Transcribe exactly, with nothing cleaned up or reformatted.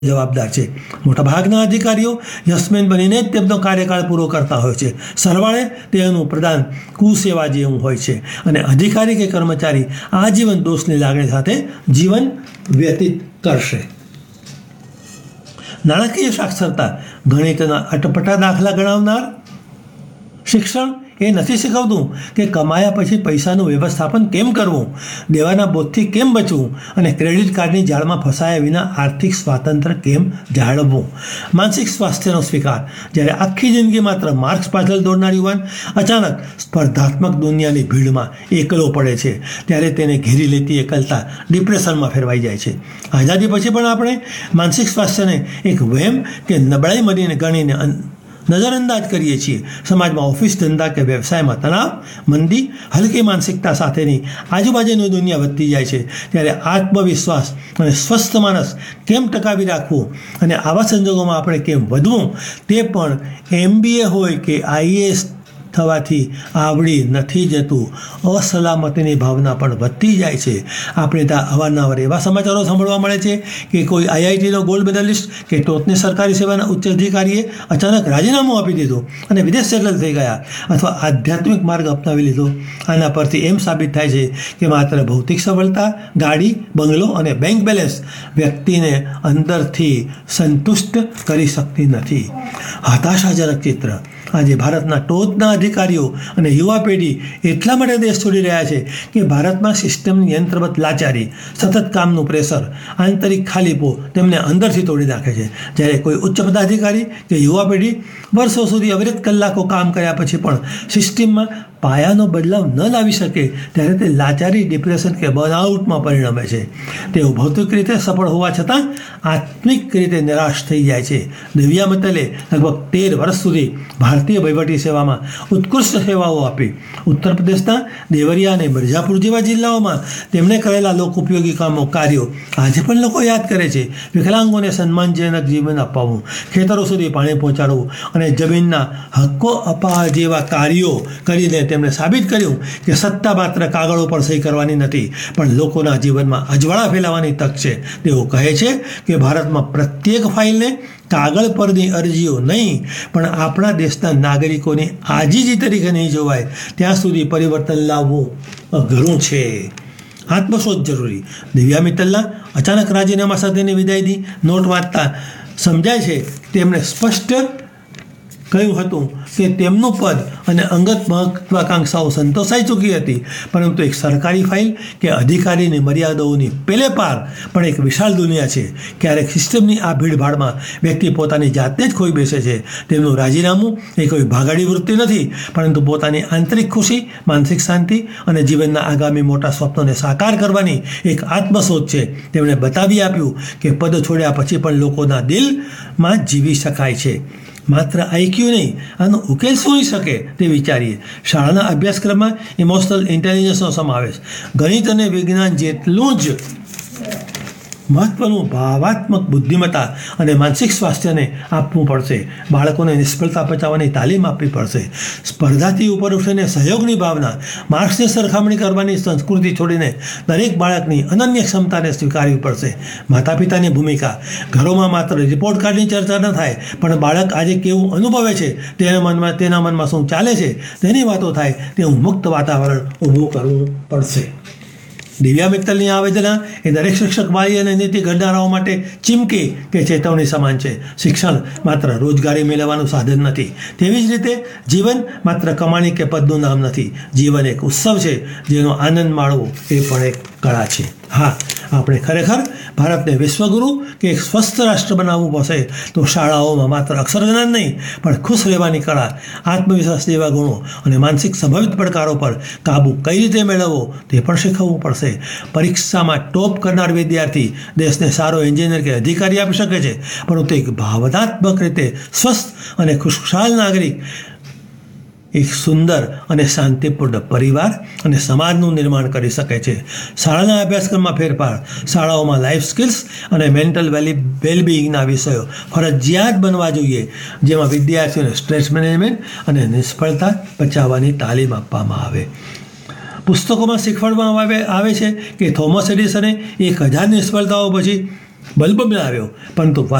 જવાબદાર છે। મોટાભાગના અધિકારીઓ યશમેન બનીને જ તેમનો કાર્યકાળ પૂરો કરતા હોય છે। સરવાળે તેનું પ્રદાન કુસેવા જેવું હોય છે અને અધિકારી કે કર્મચારી આજીવન દોષની લાગણી સાથે જીવન વ્યતીત કરશે। નાણાકીય સાક્ષરતા ગણિતના અટપટા દાખલા ગણાવનાર શિક્ષણ એ નથી શીખવતું કે કમાયા પછી પૈસાનું વ્યવસ્થાપન કેમ કરવું, દેવાના બોજથી કેમ બચવું અને ક્રેડિટ કાર્ડની જાળમાં ફસાયા વિના આર્થિક સ્વાતંત્ર્ય કેમ જાળવવું। માનસિક સ્વાસ્થ્યનો સ્વીકાર જ્યારે આખી જિંદગી માત્ર માર્ક્સ પાછળ દોડનાર યુવાન અચાનક સ્પર્ધાત્મક દુનિયાની ભીડમાં એકલો પડે છે ત્યારે તેને ઘેરી લેતી એકલતા ડિપ્રેશનમાં ફેરવાઈ જાય છે। આઝાદી પછી પણ આપણે માનસિક સ્વાસ્થ્યને એક વહેમ કે નબળાઈ મરીને ગણીને નજરઅંદાજ કરીએ છીએ। સમાજમાં ઓફિસ ધંધા કે વ્યવસાયમાં તણાવ, મંદી, હલકી માનસિકતા સાથેની આજુબાજુની દુનિયા વધતી જાય છે ત્યારે આત્મવિશ્વાસ અને સ્વસ્થ માનસ કેમ ટકાવી રાખવું અને આવા સંજોગોમાં આપણે કેમ વધવું તે પણ એમબીએ હોય કે આઈએએસ થવાથી આવડી નથી જતું। અસલામતીની ભાવના પણ વધતી જાય છે। આપણે ત્યાં અવારનવાર એવા સમાચારો સાંભળવા મળે છે કે કોઈ આઈઆઈટીનો ગોલ્ડ મેડલિસ્ટ કે ટોચની સરકારી સેવાના ઉચ્ચ અધિકારીએ અચાનક રાજીનામું આપી દીધું અને વિદેશ સેટલ થઈ ગયા અથવા આધ્યાત્મિક માર્ગ અપનાવી લીધો। આના પરથી એમ સાબિત થાય છે કે માત્ર ભૌતિક સફળતા, ગાડી, બંગલો અને બેંક બેલેન્સ વ્યક્તિને અંદરથી સંતુષ્ટ કરી શકતી નથી। હતાશાજનક ચિત્ર। આજે ભારતના ટોચના અધિકારીઓ અને યુવા પેઢી એટલા માટે દેશ છોડી રહ્યા છે કે ભારતમાં સિસ્ટમની યંત્રવત લાચારી, સતત કામનું પ્રેશર, આંતરિક ખાલીપો તેમને અંદરથી તોડી નાખે છે। જ્યારે કોઈ ઉચ્ચ પદાધિકારી કે યુવા પેઢી વર્ષો સુધી અવિરત કલાકો કામ કર્યા પછી પણ સિસ્ટમમાં પાયાનો બદલાવ ન લાવી શકે ત્યારે તે લાચારી, ડિપ્રેશન કે બર્નઆઉટમાં પરિણમે છે। તેઓ ભૌતિક રીતે સફળ હોવા છતાં આત્મિક રીતે નિરાશ થઈ જાય છે। દિવ્યા મિત્તલે લગભગ તેર વર્ષ સુધી ભારતીય વહીવટી સેવામાં ઉત્કૃષ્ટ સેવાઓ આપી। ઉત્તર પ્રદેશના દેવરિયા અને મિર્ઝાપુર જેવા જિલ્લાઓમાં તેમણે કરેલા લોક ઉપયોગી કામો કાર્યો આજે પણ લોકો યાદ કરે છે। વિકલાંગોને સન્માનજનક જીવન અપાવવું, ખેતરો સુધી પાણી પહોંચાડવું અને જમીનના હક્કો અપાવવા જેવા કાર્યો કરીને તેમણે સાબિત કર્યું કે સત્તા માત્ર કાગળો પર સહી કરવાની નથી પણ લોકોના જીવનમાં અજવાળા ફેલાવવાની તક છે। તેઓ કહે છે કે ભારતમાં પ્રત્યેક ફાઇલને કાગળ પરની અરજીઓ નહીં પણ આપણા દેશના નાગરિકોની આજીજી તરીકે નહીં જોવાય ત્યાં સુધી પરિવર્તન લાવવું અઘરું છે। આત્મશોધ જરૂરી। દિવ્યા મિત્તલના અચાનક રાજીનામા સાથેની વિદાયની નોટ વાંચતા સમજાય છે તેમણે સ્પષ્ટ કહ્યું હતું કે તેમનું પદ અને અંગત મહત્વાકાંક્ષાઓ સંતોષાઈ ચૂકી હતી પરંતુ એક સરકારી ફાઇલ કે અધિકારીની મર્યાદાઓની પેલે પાર પણ એક વિશાળ દુનિયા છે। ક્યારેક સિસ્ટમની આ ભીડભાડમાં વ્યક્તિ પોતાની જાતને જ ખોઈ બેસે છે। તેમનું રાજીનામું એ કોઈ ભાગાડી વૃત્તિ નથી પરંતુ પોતાની આંતરિક ખુશી, માનસિક શાંતિ અને જીવનના આગામી મોટા સ્વપ્નોને સાકાર કરવાની એક આત્મશોધ છે। તેમણે બતાવી આપ્યું કે પદ છોડ્યા પછી પણ લોકોના દિલમાં જીવી શકાય છે। માત્ર આઈક્યુ નહીં, આનો ઉકેલ શું હોઈ શકે તે વિચારીએ। શાળાના અભ્યાસક્રમમાં ઇમોશનલ ઇન્ટેલિજન્સનો સમાવેશ ગણિત અને વિજ્ઞાન જેટલું જ મહત્વનું ભાવાત્મક બુદ્ધિમત્તા અને માનસિક સ્વાસ્થ્યને આપવું પડશે। બાળકોને નિષ્ફળતા પચાવવાની તાલીમ આપવી પડશે। સ્પર્ધાથી ઉપર ઉઠીને સહયોગની ભાવના, માર્ક્સની સરખામણી કરવાની સંસ્કૃતિ છોડીને દરેક બાળકની અનન્ય ક્ષમતાને સ્વીકારવી પડશે। માતા પિતાની ભૂમિકા। ઘરોમાં માત્ર રિપોર્ટ કાર્ડની ચર્ચા ન થાય પણ બાળક આજે કેવું અનુભવે છે, તેના મનમાં તેના મનમાં શું ચાલે છે તેની વાતો થાય તેવું મુક્ત વાતાવરણ ઊભું કરવું પડશે। દિવ્યા મિત્તલની આવેદના એ દરેક શિક્ષક, વાલી અને નીતિ ઘડનારાઓ માટે ચીમકી કે ચેતવણી સમાન છે। શિક્ષણ માત્ર રોજગારી મેળવવાનું સાધન નથી, તેવી જ રીતે જીવન માત્ર કમાણી કે પદનું નામ નથી। જીવન એક ઉત્સવ છે જેનો આનંદ માણવો એ પણ એક કળા છે। હા, આપણે ખરેખર ભારતને વિશ્વગુરુ કે એક સ્વસ્થ રાષ્ટ્ર બનાવવું પડશે તો શાળાઓમાં માત્ર અક્ષર જ્ઞાન નહીં પણ ખુશ રહેવાની કળા, આત્મવિશ્વાસ જેવા ગુણો અને માનસિક સંભવિત પડકારો પર કાબૂ કઈ રીતે મેળવવો તે પણ શીખવવું પડશે। પરીક્ષામાં ટોપ કરનાર વિદ્યાર્થી દેશને સારો એન્જિનિયર કે અધિકારી આપી શકે છે પરંતુ એક ભાવનાત્મક રીતે સ્વસ્થ અને ખુશહાલ નાગરિક એક સુંદર અને શાંતિપૂર્ણ પરિવાર અને સમાજનું નિર્માણ કરી શકે છે। શાળાના અભ્યાસક્રમમાં ફેરફાર। શાળાઓમાં લાઈફ સ્કિલ્સ અને મેન્ટલ વેલબિંગના વિષયો ફરજિયાત બનવા જોઈએ જેમાં વિદ્યાર્થીઓને સ્ટ્રેસ મેનેજમેન્ટ અને નિષ્ફળતા બચાવવાની તાલીમ આપવામાં આવે। પુસ્તકોમાં શીખવાડવામાં આવે આવે છે કે થોમસ એડિસને એક હજાર નિષ્ફળતાઓ પછી બલ્બ બનાવ્યો પરંતુ